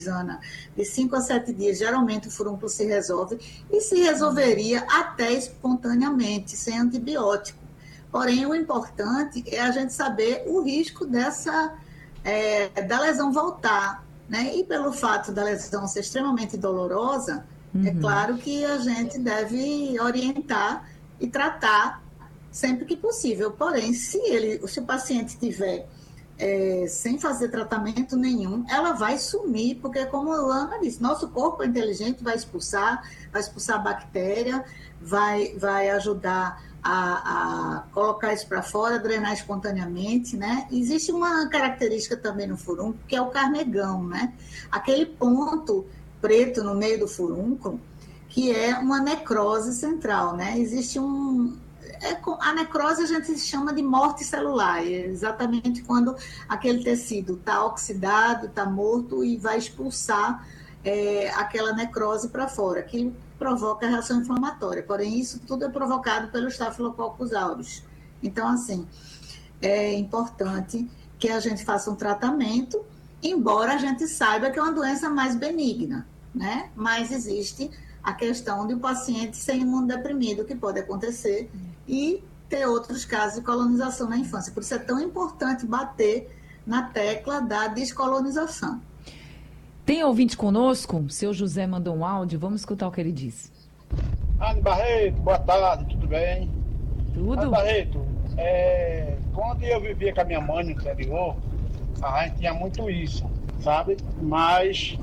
Ana, de 5 a 7 dias, geralmente o furúnculo se resolve e se resolveria até espontaneamente, sem antibiótico. Porém, o importante é a gente saber o risco da lesão voltar, né? E pelo fato da lesão ser extremamente dolorosa, é claro que a gente deve orientar e tratar sempre que possível. Porém, se o paciente tiver sem fazer tratamento nenhum, ela vai sumir, porque como a Ana disse, nosso corpo é inteligente, vai expulsar a bactéria, vai ajudar a colocar isso para fora, drenar espontaneamente, né? Existe uma característica também no furúnculo, que é o carnegão, né? Aquele ponto preto no meio do furúnculo, que é uma necrose central, né? Existe a necrose a gente chama de morte celular, é exatamente quando aquele tecido está oxidado, está morto e vai expulsar aquela necrose para fora, que provoca a reação inflamatória. Porém, isso tudo é provocado pelo Staphylococcus aureus. Então, assim, é importante que a gente faça um tratamento, embora a gente saiba que é uma doença mais benigna, né? Mas existe a questão de o paciente ser imunodeprimido, que pode acontecer, e ter outros casos de colonização na infância. Por isso é tão importante bater na tecla da descolonização. Tem ouvinte conosco? O seu José mandou um áudio, vamos escutar o que ele diz. Anne Barreto, boa tarde, tudo bem? Tudo? Anne Barreto, quando eu vivia com a minha mãe no interior, a gente tinha muito isso, sabe? Mas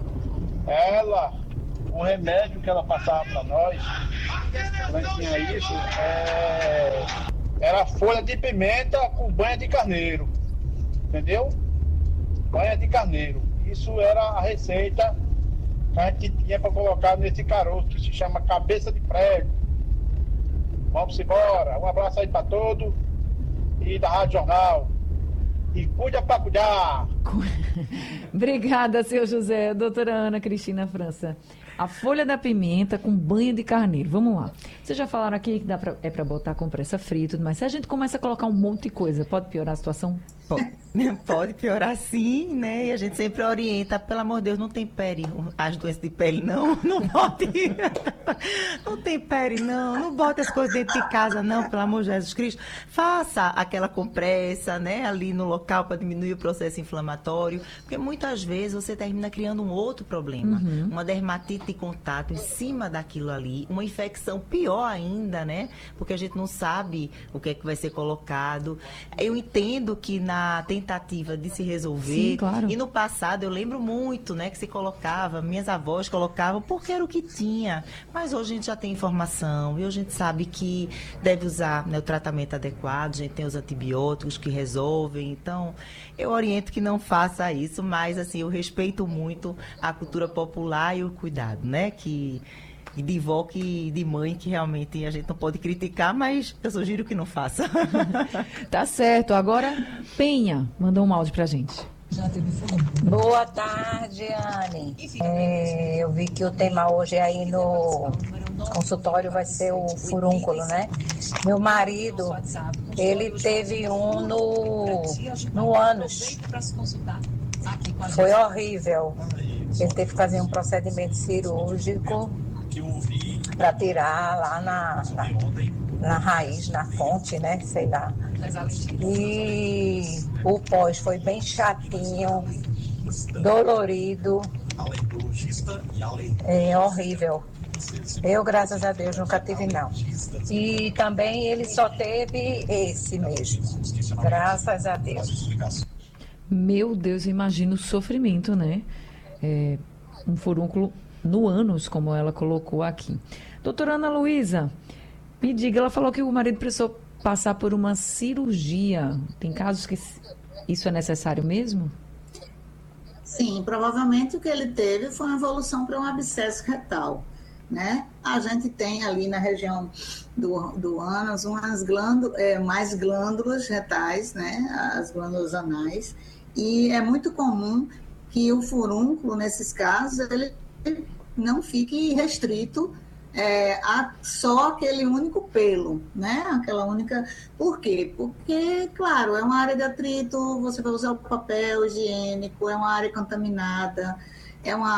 o remédio que ela passava para nós, quando a gente tinha isso, era folha de pimenta com banha de carneiro, entendeu? Banha de carneiro. Isso era a receita que a gente tinha para colocar nesse caroço que se chama cabeça de prego. Vamos embora. Um abraço aí para todos e da Rádio Jornal. E cuida para cuidar. Obrigada, seu José. Doutora Ana Cristina França. A folha da pimenta com banho de carneiro. Vamos lá. Vocês já falaram aqui que é para botar compressa fria e tudo mais. Se a gente começa a colocar um monte de coisa, pode piorar a situação? Pode piorar sim, né? E a gente sempre orienta, pelo amor de Deus, não tempere as doenças de pele, não bote. Não tempere, não bote as coisas dentro de casa, não, pelo amor de Jesus Cristo. Faça aquela compressa, né, ali no local para diminuir o processo inflamatório, porque muitas vezes você termina criando um outro problema, uma dermatite de contato em cima daquilo ali, uma infecção pior ainda, né? Porque a gente não sabe o que é que vai ser colocado. Eu entendo que na tentativa de se resolver, sim, claro. E no passado eu lembro muito, né, que se colocava, minhas avós colocavam porque era o que tinha, mas hoje a gente já tem informação e hoje a gente sabe que deve usar, né, o tratamento adequado, a gente tem os antibióticos que resolvem, então eu oriento que não faça isso, mas assim, eu respeito muito a cultura popular e o cuidado, né, que de vó e de mãe, que realmente a gente não pode criticar, mas eu sugiro que não faça. Tá certo. Agora, Penha mandou um áudio pra gente. Boa tarde, Anne. Eu vi que o tema hoje aí no consultório vai ser o furúnculo, né? Meu marido, ele teve um no ânus. Foi horrível. Ele teve que fazer um procedimento cirúrgico para tirar lá na raiz, na fonte, né? Sei lá. E o pós foi bem chatinho, dolorido, horrível. Eu, graças a Deus, nunca tive, não. E também ele só teve esse mesmo, graças a Deus. Meu Deus, imagina o sofrimento, né? Um furúnculo no ânus, como ela colocou aqui. Doutora Ana Luísa, me diga, ela falou que o marido precisou passar por uma cirurgia. Tem casos que isso é necessário mesmo? Sim, provavelmente o que ele teve foi uma evolução para um abscesso retal, né? A gente tem ali na região do ânus mais glândulas retais, né? As glândulas anais, e é muito comum que o furúnculo, nesses casos, ele não fique restrito a só aquele único pelo, né? Aquela única... Por quê? Porque, claro, é uma área de atrito, você vai usar o papel higiênico, é uma área contaminada, é uma